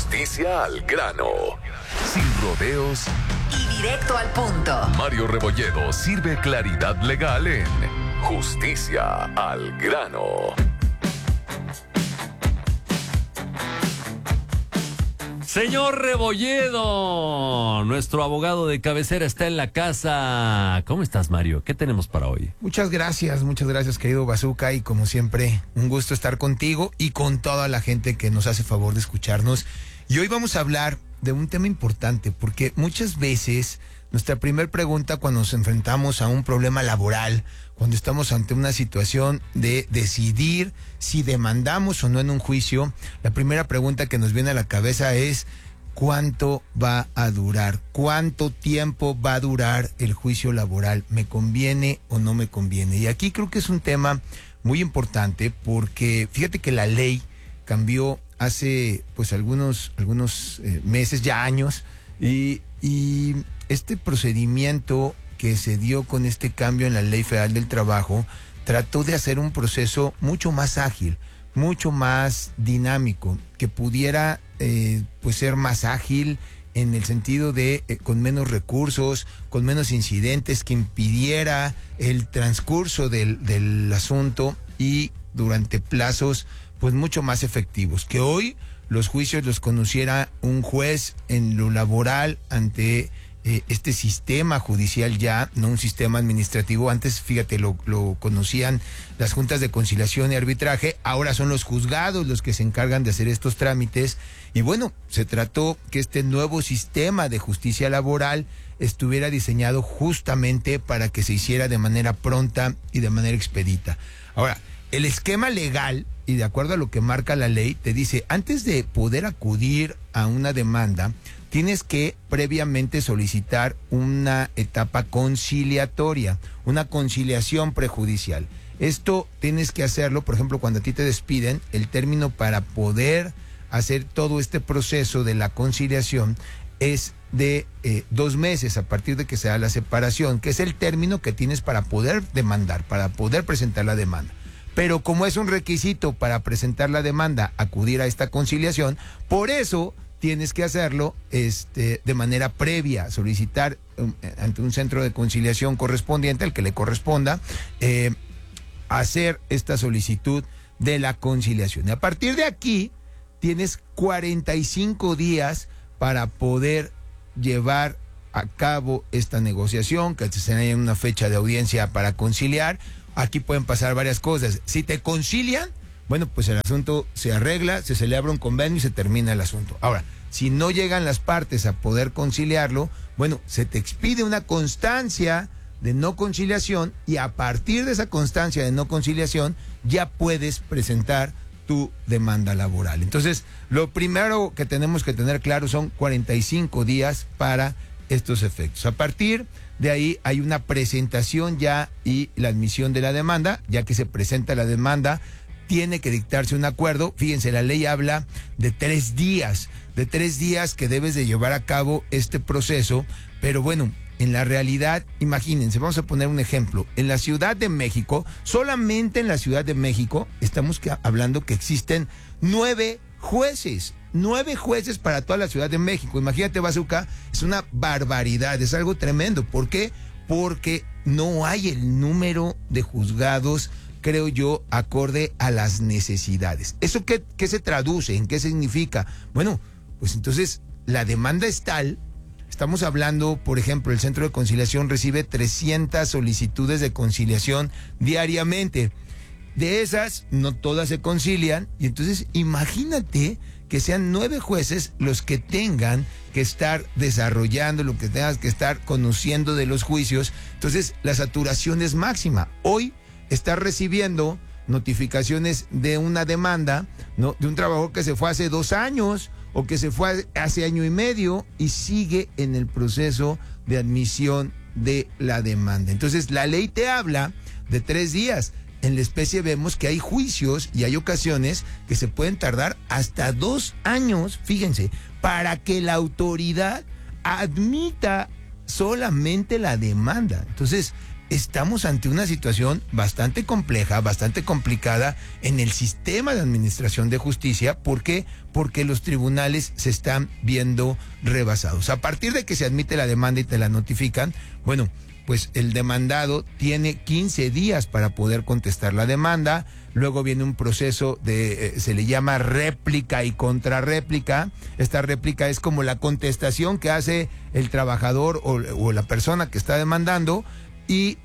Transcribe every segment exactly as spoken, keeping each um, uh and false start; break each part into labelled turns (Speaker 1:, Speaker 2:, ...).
Speaker 1: Justicia al grano. Sin rodeos
Speaker 2: y directo al punto.
Speaker 1: Mario Rebolledo sirve claridad legal en Justicia al grano.
Speaker 3: Señor Rebolledo, nuestro abogado de cabecera está en la casa. ¿Cómo estás, Mario? ¿Qué tenemos para hoy?
Speaker 4: Muchas gracias, muchas gracias, querido Bazooka, y como siempre, un gusto estar contigo y con toda la gente que nos hace favor de escucharnos. Y hoy vamos a hablar de un tema importante, porque muchas veces nuestra primera pregunta cuando nos enfrentamos a un problema laboral, cuando estamos ante una situación de decidir si demandamos o no en un juicio, la primera pregunta que nos viene a la cabeza es ¿cuánto va a durar? ¿Cuánto tiempo va a durar el juicio laboral? ¿Me conviene o no me conviene? Y aquí creo que es un tema muy importante porque fíjate que la ley cambió hace pues algunos, algunos eh, meses, ya años, y, y este procedimiento que se dio con este cambio en la Ley Federal del Trabajo trató de hacer un proceso mucho más ágil, mucho más dinámico, que pudiera eh, pues ser más ágil en el sentido de eh, con menos recursos, con menos incidentes, que impidiera el transcurso del, del asunto y durante plazos pues mucho más efectivos, que hoy los juicios los conociera un juez en lo laboral ante eh, este sistema judicial ya, no un sistema administrativo. Antes, fíjate, lo, lo conocían las juntas de conciliación y arbitraje, ahora son los juzgados los que se encargan de hacer estos trámites. Y bueno, se trató que este nuevo sistema de justicia laboral estuviera diseñado justamente para que se hiciera de manera pronta y de manera expedita. Ahora, el esquema legal, y de acuerdo a lo que marca la ley, te dice, antes de poder acudir a una demanda, tienes que previamente solicitar una etapa conciliatoria, una conciliación prejudicial. Esto tienes que hacerlo, por ejemplo, cuando a ti te despiden, el término para poder hacer todo este proceso de la conciliación es de eh, dos meses a partir de que se da la separación, que es el término que tienes para poder demandar, para poder presentar la demanda. Pero como es un requisito para presentar la demanda, acudir a esta conciliación, por eso tienes que hacerlo este, de manera previa, solicitar um, ante un centro de conciliación correspondiente, al que le corresponda, eh, hacer esta solicitud de la conciliación. Y a partir de aquí, tienes cuarenta y cinco días para poder llevar a cabo esta negociación, que se tenga una fecha de audiencia para conciliar. Aquí pueden pasar varias cosas. Si te concilian, bueno, pues el asunto se arregla, se celebra un convenio y se termina el asunto. Ahora, si no llegan las partes a poder conciliarlo, bueno, se te expide una constancia de no conciliación y a partir de esa constancia de no conciliación ya puedes presentar tu demanda laboral. Entonces, lo primero que tenemos que tener claro son cuarenta y cinco días para estos efectos. A partir de ahí hay una presentación ya y la admisión de la demanda. Ya que se presenta la demanda, tiene que dictarse un acuerdo. Fíjense, la ley habla de tres días, de tres días que debes de llevar a cabo este proceso, pero bueno, en la realidad, imagínense, vamos a poner un ejemplo. En la Ciudad de México, solamente en la Ciudad de México, estamos que, hablando que existen nueve jueces. Nueve jueces para toda la Ciudad de México. Imagínate, Bazooka, es una barbaridad, es algo tremendo. ¿Por qué? Porque no hay el número de juzgados, creo yo, acorde a las necesidades. ¿Eso qué, qué se traduce? ¿En qué significa? Bueno, pues entonces la demanda es tal. Estamos hablando, por ejemplo, el Centro de Conciliación recibe trescientas solicitudes de conciliación diariamente. De esas, no todas se concilian, y entonces imagínate que sean nueve jueces los que tengan que estar desarrollando, lo que tengas que estar conociendo de los juicios. Entonces, la saturación es máxima. Hoy estás recibiendo notificaciones de una demanda, ¿no?, de un trabajador que se fue hace dos años o que se fue hace año y medio y sigue en el proceso de admisión de la demanda. Entonces, la ley te habla de tres días. En la especie vemos que hay juicios y hay ocasiones que se pueden tardar hasta dos años, fíjense, para que la autoridad admita solamente la demanda. Entonces, estamos ante una situación bastante compleja, bastante complicada en el sistema de administración de justicia. ¿Por qué? Porque los tribunales se están viendo rebasados. A partir de que se admite la demanda y te la notifican, bueno, pues el demandado tiene quince días para poder contestar la demanda. Luego viene un proceso de, eh, se le llama réplica y contrarréplica. Esta réplica es como la contestación que hace el trabajador o, o la persona que está demandando, y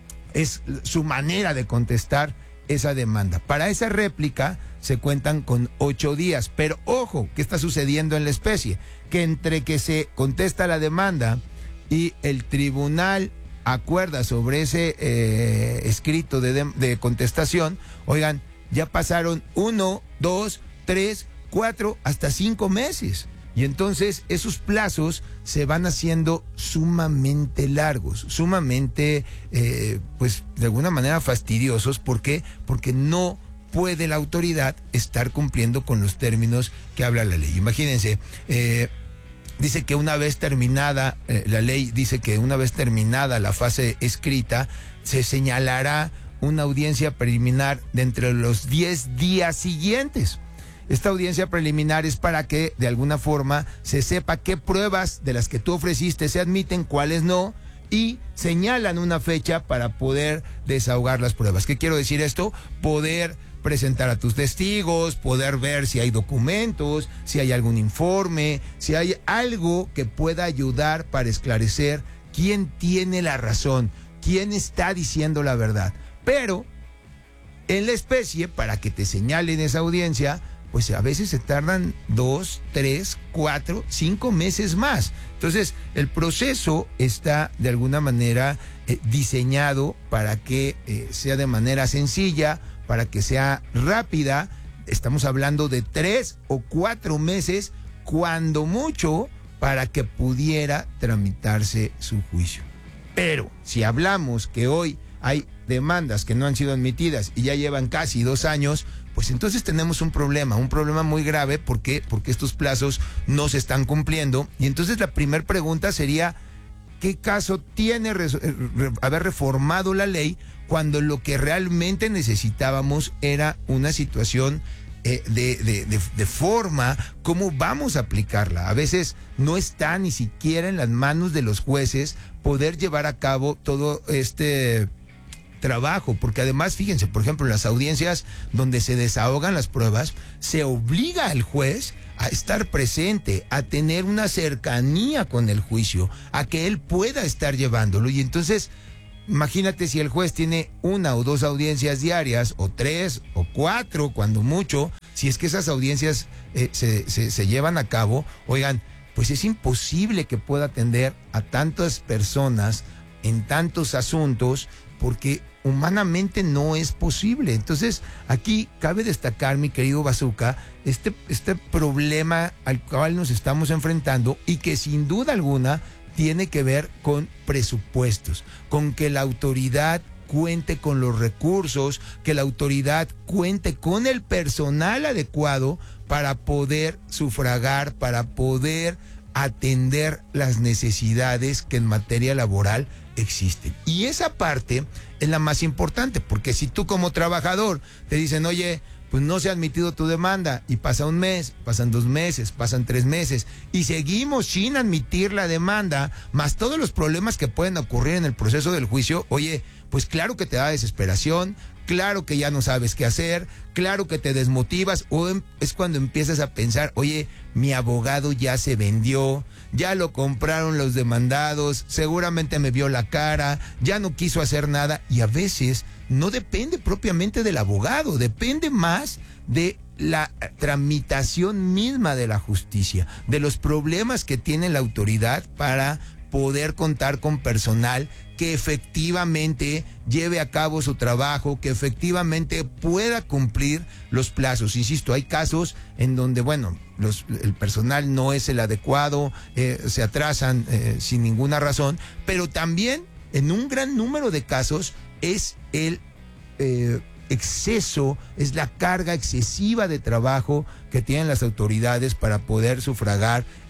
Speaker 4: es su manera de contestar esa demanda. Para esa réplica se cuentan con ocho días. Pero ojo, ¿qué está sucediendo en la especie? Que entre que se contesta la demanda y el tribunal acuerda sobre ese eh, escrito de, de, de contestación, oigan, ya pasaron uno, dos, tres, cuatro, hasta cinco meses. Y entonces esos plazos se van haciendo sumamente largos, sumamente, eh, pues de alguna manera fastidiosos. ¿Por qué? Porque no puede la autoridad estar cumpliendo con los términos que habla la ley. Imagínense, eh, dice que una vez terminada, eh, la ley dice que una vez terminada la fase escrita, se señalará una audiencia preliminar de entre los diez días siguientes. Esta audiencia preliminar es para que de alguna forma se sepa qué pruebas de las que tú ofreciste se admiten, cuáles no, y señalan una fecha para poder desahogar las pruebas. ¿Qué quiero decir esto? Poder presentar a tus testigos, poder ver si hay documentos, si hay algún informe, si hay algo que pueda ayudar para esclarecer quién tiene la razón, quién está diciendo la verdad. Pero en la especie, para que te señalen esa audiencia, pues a veces se tardan dos, tres, cuatro, cinco meses más. Entonces, el proceso está de alguna manera eh, diseñado para que eh, sea de manera sencilla, para que sea rápida. Estamos hablando de tres o cuatro meses, cuando mucho, para que pudiera tramitarse su juicio. Pero si hablamos que hoy hay demandas que no han sido admitidas y ya llevan casi dos años, pues entonces tenemos un problema, un problema muy grave. ¿Por qué? Porque estos plazos no se están cumpliendo. Y entonces la primera pregunta sería, ¿qué caso tiene res- re- haber reformado la ley cuando lo que realmente necesitábamos era una situación eh, de, de, de, de forma, cómo vamos a aplicarla? A veces no está ni siquiera en las manos de los jueces poder llevar a cabo todo este trabajo, porque además, fíjense, por ejemplo, en las audiencias donde se desahogan las pruebas, se obliga al juez a estar presente, a tener una cercanía con el juicio, a que él pueda estar llevándolo. Y entonces, imagínate si el juez tiene una o dos audiencias diarias, o tres, o cuatro, cuando mucho, si es que esas audiencias eh, se, se, se llevan a cabo, oigan, pues es imposible que pueda atender a tantas personas en tantos asuntos, porque humanamente no es posible. Entonces, aquí cabe destacar, mi querido Bazooka, este, este problema al cual nos estamos enfrentando, y que sin duda alguna tiene que ver con presupuestos, con que la autoridad cuente con los recursos, que la autoridad cuente con el personal adecuado para poder sufragar, para poder atender las necesidades que en materia laboral existen. Y esa parte es la más importante, porque si tú como trabajador te dicen, oye, pues no se ha admitido tu demanda, y pasa un mes, pasan dos meses, pasan tres meses, y seguimos sin admitir la demanda, más todos los problemas que pueden ocurrir en el proceso del juicio, oye, pues claro que te da desesperación, claro que ya no sabes qué hacer, claro que te desmotivas, o em- es cuando empiezas a pensar, oye, mi abogado ya se vendió, ya lo compraron los demandados, seguramente me vio la cara, ya no quiso hacer nada. Y a veces no depende propiamente del abogado, depende más de la tramitación misma de la justicia, de los problemas que tiene la autoridad para poder contar con personal que efectivamente lleve a cabo su trabajo, que efectivamente pueda cumplir los plazos. Insisto, hay casos en donde, bueno, los, el personal no es el adecuado, eh, se atrasan eh, sin ninguna razón, pero también en un gran número de casos es el eh, exceso, es la carga excesiva de trabajo que tienen las autoridades para poder sufragar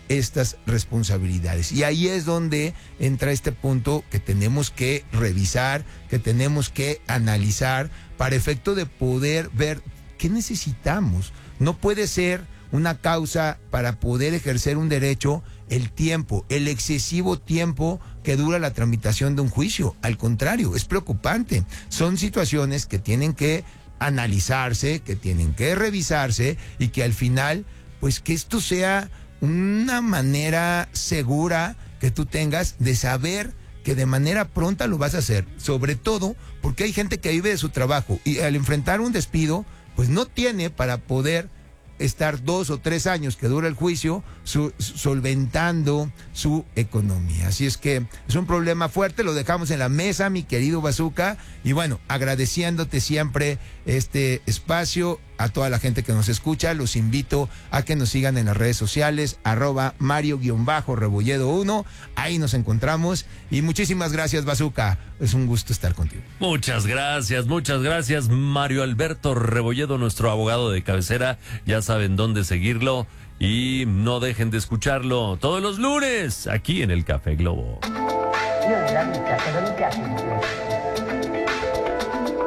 Speaker 4: estas responsabilidades. Y ahí es donde entra este punto que tenemos que revisar, que tenemos que analizar para efecto de poder ver qué necesitamos. No puede ser una causa para poder ejercer un derecho el tiempo, el excesivo tiempo que dura la tramitación de un juicio. Al contrario, es preocupante. Son situaciones que tienen que analizarse, que tienen que revisarse y que al final, pues que esto sea una manera segura que tú tengas de saber que de manera pronta lo vas a hacer, sobre todo porque hay gente que vive de su trabajo y al enfrentar un despido, pues no tiene para poder estar dos o tres años que dura el juicio su, solventando su economía. Así es que es un problema fuerte, lo dejamos en la mesa, mi querido Bazooka, y bueno, agradeciéndote siempre este espacio. A toda la gente que nos escucha, los invito a que nos sigan en las redes sociales, arroba Mario-Rebolledo uno, ahí nos encontramos, y muchísimas gracias, Bazooka, es un gusto estar contigo.
Speaker 3: Muchas gracias, muchas gracias, Mario Alberto Rebolledo, nuestro abogado de cabecera. Ya saben dónde seguirlo y no dejen de escucharlo todos los lunes aquí en el Café Globo.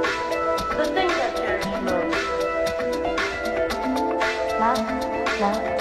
Speaker 5: Love, love.